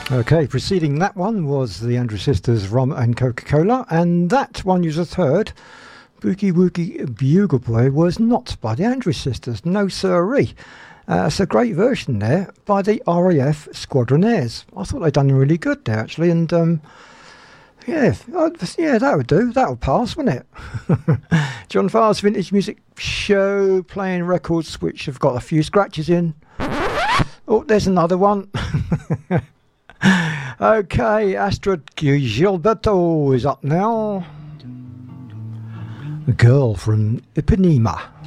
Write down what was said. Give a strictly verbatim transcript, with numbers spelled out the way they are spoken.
Okay, preceding that one was the Andrews Sisters, Rum and Coca-Cola, and that one you just heard, Boogie Woogie Bugle Boy, was not by the Andrews Sisters, no sirree. Uh, it's a great version there by the R A F Squadronaires. I thought they'd done really good there actually, and um, yeah, I'd, yeah, that would do, that would pass, wouldn't it? John Farr's Vintage Music Show, playing records which have got a few scratches in. Oh, there's another one. Okay, Astrid Gilberto is up now. A girl from Ipanema.